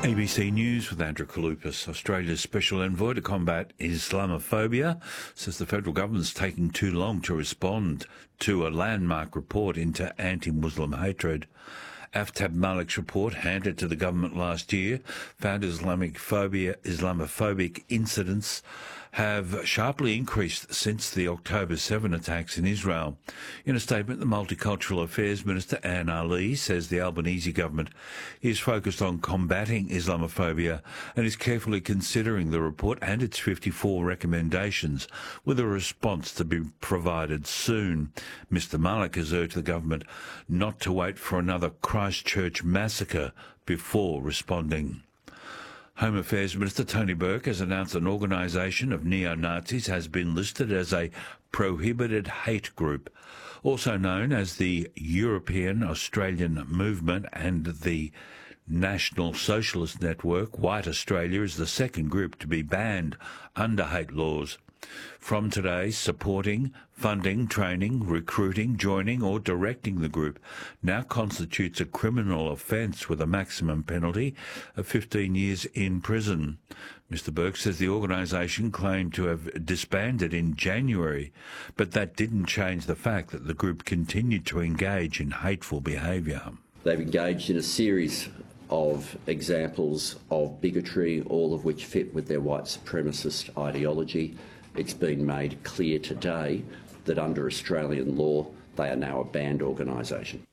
ABC News with Andrew Kalupas. Australia's special envoy to combat Islamophobia says the federal government's taking too long to respond to a landmark report into anti-Muslim hatred. Aftab Malik's report, handed to the government last year, found Islamophobic incidents have sharply increased since the October 7 attacks in Israel. In a statement, the Multicultural Affairs Minister Anne Ali says the Albanese government is focused on combating Islamophobia and is carefully considering the report and its 54 recommendations, with a response to be provided soon. Mr Malik has urged the government not to wait for another Christchurch massacre before responding. Home Affairs Minister Tony Burke has announced an organisation of neo-Nazis has been listed as a prohibited hate group, also known as the European Australian Movement and the National Socialist Network. White Australia is the second group to be banned under hate laws. From today, supporting, funding, training, recruiting, joining or directing the group now constitutes a criminal offence with a maximum penalty of 15 years in prison. Mr Burke says the organisation claimed to have disbanded in January, but that didn't change the fact that the group continued to engage in hateful behaviour. They've engaged in a series of examples of bigotry, all of which fit with their white supremacist ideology. It's been made clear today that under Australian law, they are now a banned organisation.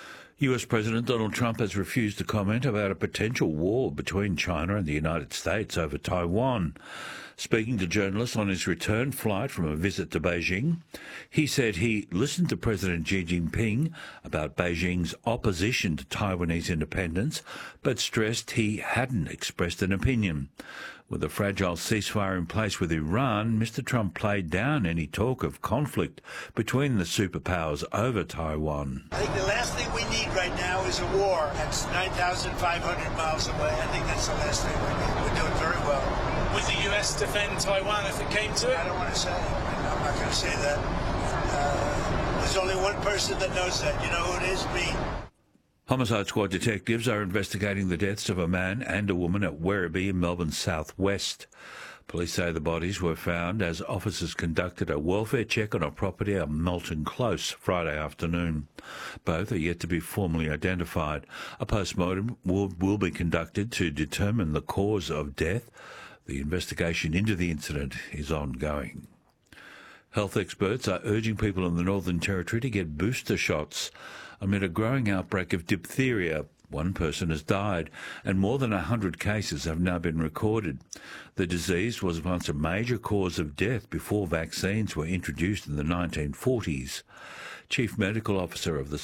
US President Donald Trump has refused to comment about a potential war between China and the United States over Taiwan. Speaking to journalists on his return flight from a visit to Beijing, he said he listened to President Xi Jinping about Beijing's opposition to Taiwanese independence, but stressed he hadn't expressed an opinion. With a fragile ceasefire in place with Iran, Mr Trump played down any talk of conflict between the superpowers over Taiwan. I think the last thing we need right now is a war. That's 9,500 miles away. I think that's the last thing we need. We're doing very well. Would the US defend Taiwan if it came to it? I don't want to say. I'm not going to say that. There's only one person that knows that. You know who it is? Me. Homicide Squad detectives are investigating the deaths of a man and a woman at Werribee in Melbourne's southwest. Police say the bodies were found as officers conducted a welfare check on a property at Melton Close Friday afternoon. Both are yet to be formally identified. A postmortem will be conducted to determine the cause of death. The investigation into the incident is ongoing. Health experts are urging people in the Northern Territory to get booster shots amid a growing outbreak of diphtheria. One person has died, and more than 100 cases have now been recorded. The disease was once a major cause of death before vaccines were introduced in the 1940s. Chief Medical Officer of the